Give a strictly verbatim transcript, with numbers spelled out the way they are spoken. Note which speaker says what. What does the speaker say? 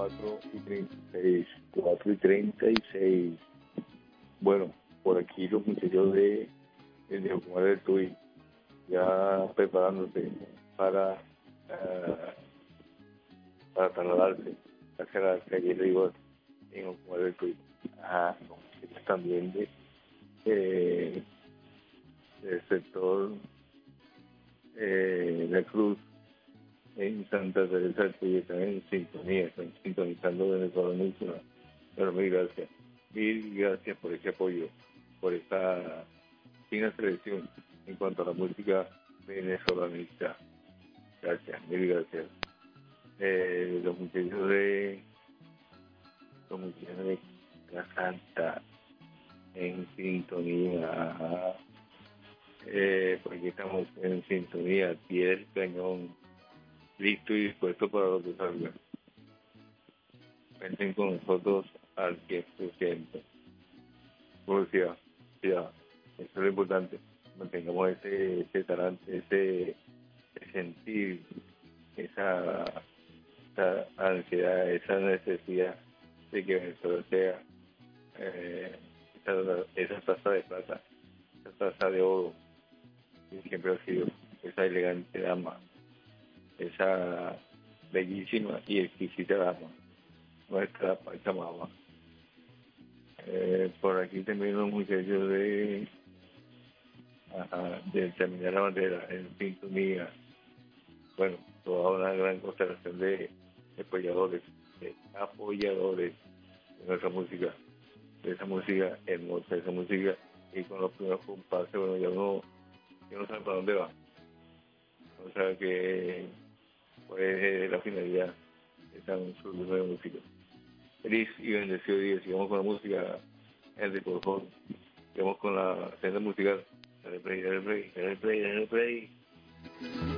Speaker 1: cuatro y treinta y seis. cuatro y treinta y seis. Bueno, por aquí los muchachos de, de Ocumare del Tuy ya preparándose para, uh, para trasladarse hacia la calle Rigor en Ocumare del Tuy. Ah, los muchachos también de, eh, del sector eh, La Cruz en Santa Teresa del Tuy están en sintonía, están sintonizando venezolano. Bueno, mil gracias. Mil gracias por ese apoyo, por esta fina selección en cuanto a la música venezolanista. Gracias, mil gracias. Eh, los muchachos de los muchachos de La Santa en sintonía. Eh, porque estamos en sintonía, pie del cañón, listo y dispuesto para lo que salga. Cuenten con nosotros al cien por ciento. Como decía, ya, eso es lo importante. Mantengamos ese, ese talante, ese, ese sentir, esa, esa ansiedad, esa necesidad de que Venezuela sea eh, esa, esa taza de plata, esa taza de oro, que siempre ha sido esa elegante dama, esa bellísima y exquisita dama, nuestra Pachamama. Eh, por aquí también los muchachos de, ajá, de terminar la bandera en sintonía. Bueno, toda una gran constelación de, de apoyadores, de apoyadores de nuestra música, de esa música hermosa, de esa música, y con los primeros compases, bueno, ya uno, ya no sabe para dónde va. O sea que, pues, la finalidad de tan sublime de música. Feliz y bendecido día. Sigamos con la música, Henry, por favor. Sigamos con la senda musical. Dale play, dale play, dale play, dale play.